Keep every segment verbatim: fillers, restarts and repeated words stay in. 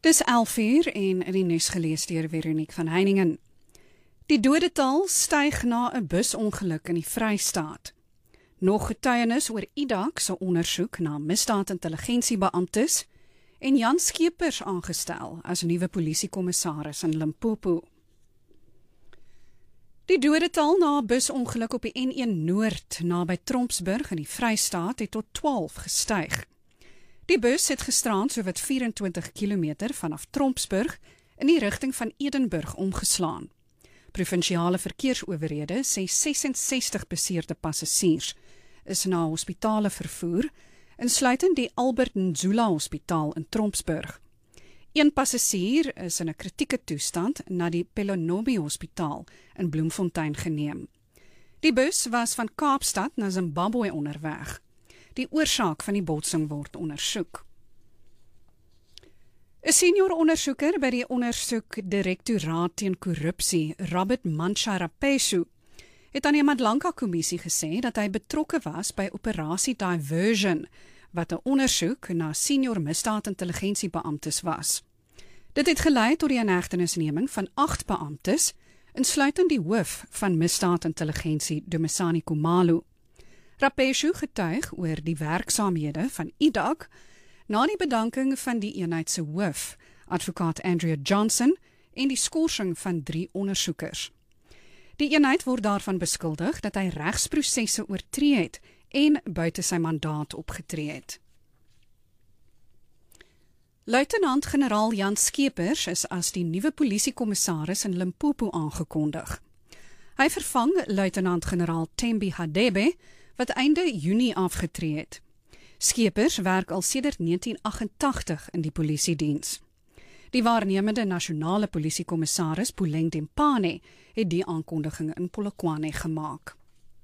Dis elf uur en in die nuus gelees deur Veronique van Heiningen. Die dodetal styg na 'n busongeluk in die Vrystaat. Nog getuienis oor I D A K se ondersoek na misdaadintelligensiebeamptes en Jan Skeepers aangestel as nuwe polisiekommissaris in Limpopo. Die dodetal na 'n busongeluk op die N een Noord naby Trompsburg in die Vrystaat het tot twaalf gestyg. Die bus het gisterand sowat vyf-en-twintig kilometer vanaf Trompsburg in die rigting van Edenburg omgeslaan. Provinsiale verkeersowerhede sê ses-en-sestig beseerde passasiers is na hospitale vervoer, insluitend die Albert Nzula Hospitaal in Trompsburg. Een passasier is in 'n kritieke toestand na die Pelonomi Hospitaal in Bloemfontein geneem. Die bus was van Kaapstad na Zimbabwe onderweg. Die oorsaak van die botsing word ondersoek. 'n Senior ondersoeker by die Ondersoekdirektoraat teen Korrupsie, Robert Mancha-Rapesu, het aan die Madlanka-kommissie gesê dat hy betrokke was by Operasie Diversion, wat 'n ondersoek na senior misdaadintelligensiebeamptes was. Dit het gelei tot die inhegtenisneming van agt beamptes, insluitend die hoof van misdaadintelligensie, Dumisani Khumalo. Rapesu getuig oor die werksaamhede van I D A K na die bedanking van die eenheid se hoof, advokaat Andrea Johnson, en die skorsing van drie ondersoekers. Die eenheid word daarvan beskuldig dat hy regsprosesse oortree het en buite sy mandaat opgetree het. Luitenant-generaal Jan Skeepers is as die nuwe polisiekommissaris in Limpopo aangekondig. Hy vervang luitenant-generaal Thembi Hadebe, wat einde Junie afgetree het. Skeepers werk al sedert negentien agt-en-tagtig in die polisiediens. Die waarnemende nasionale polisiekommissaris Puleng Dempane het die aankondiging in Polokwane gemaak.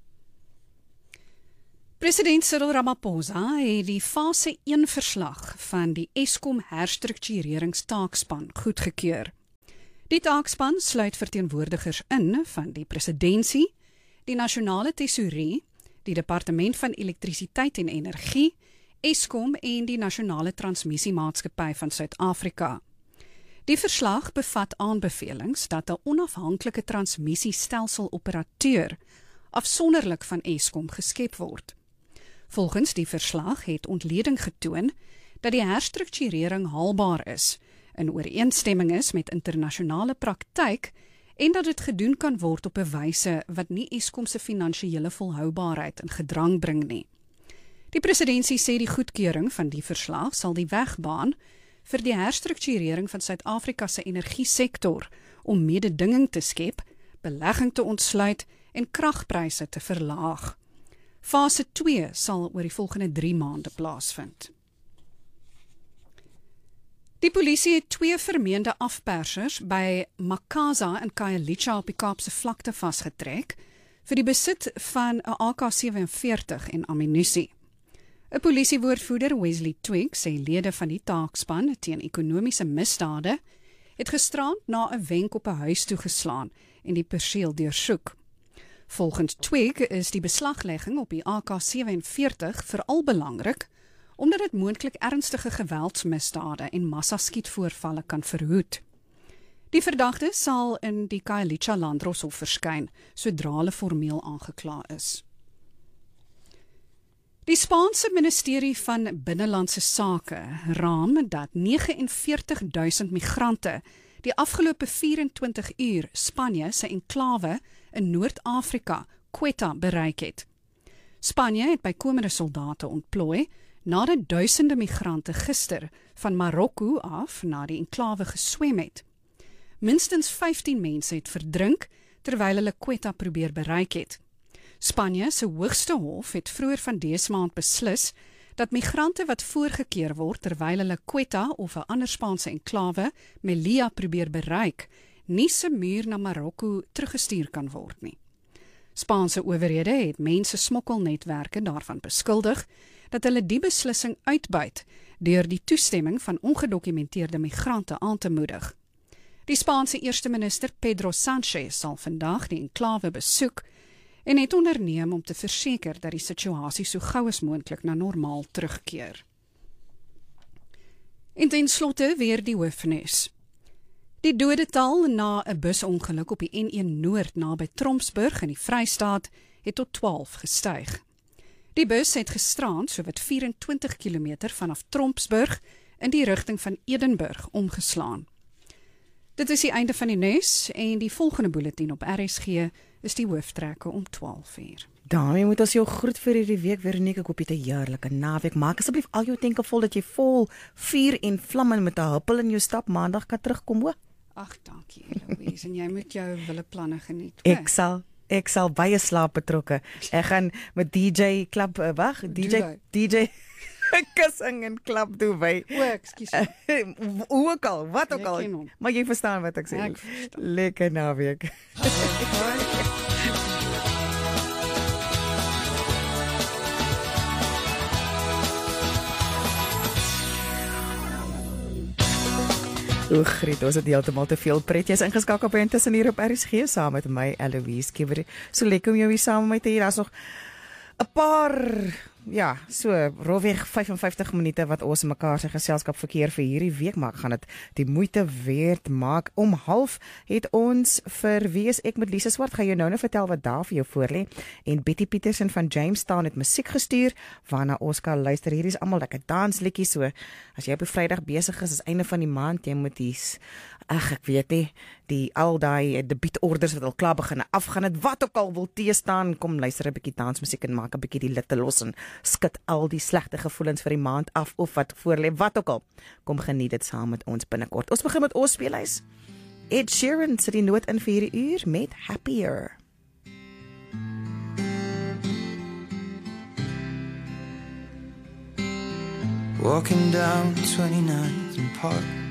President Cyril Ramaphosa het die fase een verslag van die Eskom herstruktureringstaakspan goedgekeur. Die taakspan sluit verteenwoordigers in van die presidentsie, die nasionale tesourie, die Departement van Elektrisiteit en Energie, Eskom en die Nasionale Transmissiemaatskappy van Suid-Afrika. Die verslag bevat aanbevelings dat 'n onafhanklike transmissiestelsel-operateur afsonderlik van Eskom geskep word. Volgens die verslag het ontleding getoon dat die herstrukturering haalbaar is, in ooreenstemming is met internasionale praktyk en dat dit gedoen kan word op 'n wyse wat nie Eskom se finansiële volhoubaarheid in gedrang bring nie. Die presidentsie sê die goedkeuring van die verslag sal die weg baan vir die herstrukturering van Suid-Afrika se energiesektor om mededinging te skep, belegging te ontsluit en kragpryse te verlaag. Fase twee sal oor die volgende drie maande plaasvind. Die polisie het twee vermeende afpersers by Makaza in Khayelitsha op die Kaapse vlakte vasgetrek vir die besit van 'n A K sewe-en-veertig en ammunisie. 'n Polisiewoordvoerder, Wesley Twigg, sê lede van die taakspan teen ekonomiese misdade het gisterand na 'n wenk op 'n huis toegeslaan en die perseel deursoek. Volgens Twigg is die beslaglegging op die A K sewe-en-veertig veral belangrik omdat dit moontlik ernstige geweldsmisdade en massaskietvoorvalle kan verhoed. Die verdagte sal in die Khayelitsha Landdroshof verskyn, sodra hulle formeel aangekla is. Die Spaanse ministerie van Binnelandse Sake raam dat negenenveertig duisend migrante die afgelope vyf-en-twintig uur Spanje se enklawe in Noord-Afrika, Quetta, bereik het. Spanje het bykomende soldate ontplooi nadat duisende migrante gister van Marokko af na die enklawe geswem het. Minstens vyftien mense het verdrink terwyl hulle Quetta probeer bereik het. Spanje se hoogste hof het vroeër van dese maand beslis dat migrante wat voorgekeer word terwyl hulle Quetta of 'n ander Spaanse enklawe, Melilla, probeer bereik, nie se muur na Marokko teruggestuur kan word nie. Spaanse owerhede het mense smokkelnetwerke daarvan beskuldig dat hulle die beslissing uitbuit deur die toestemming van ongedokumenteerde migrante aan te moedig. Die Spaanse eerste minister Pedro Sanchez sal vandag die enklawe besoek en het onderneem om te verseker dat die situasie so gou as moontlik na normaal terugkeer. En ten slotte weer die hoofnuus. Die dodetal na 'n busongeluk op die N een Noord naby Trompsburg in die Vrystaat het tot twaalf gestyg. Die bus het gisterand sowat vyf-en-twintig kilometer vanaf Trompsburg in die rigting van Edenburg omgeslaan. Dit is die einde van die nuus en die volgende bulletin op R S G is die hooftrekke om twaalf uur. Daarmee moet ons jou groet vir hierdie week, Veronique. Ek hoop jy het 'n heerlike naweek. Maak asseblief al jou tenke vol dat jy vol vuur en vlamme met 'n huppel in jou stap maandag kan terugkom, hoor. Ag, dankie, Louise, en jy moet jou wille planne geniet. Ek sal ek sal baie slaap betrokke. Ek gaan met D J klap uh, wag, D J D J kussing en klap doen by. O, ekskuus. Hoe ook al, wat ook al. Maar jy verstaan wat ek sê. Ek verstaan. Lekker naweek. O, Griet, ons het heeltemal te veel pret. Jy is ingeskakel by Intussen hier op R S G saam met my, Eloise Kiewer. So lekker om jou hier saam met my te hê. Daar's nog 'n paar, ja, so rofweg vyf-en-vyftig minute wat ons mekaar se geselskap verkeer vir hierdie week, maar ek gaan dit die moeite werd maak. Om half het ons vir Wie is ek met Lise Swart, gaan jou nou nou vertel wat daar vir jou voorlê. En Betty Petersen van Jamestown het musiek gestuur waarna ons kan luister. Hierdie is almal lekker dansliedjies, so as jy op 'n Vrydag besig is, is einde van die maand, jy moet hier's ag ek weet nie, die al daai debietorders wat al klaar begin afgaan het, wat ook al wil tee staan, kom luister 'n bietjie dansmusiek en maak 'n bietjie die litte los en skud al die slegte gevoelens vir die maand af of wat voorlê, wat ook al. Kom geniet dit saam met ons binnekort. Ons begin met ons speellys. Ed Sheeran sit die noot in vir hierdie uur met Happier. Walking down twenty-ninth and Park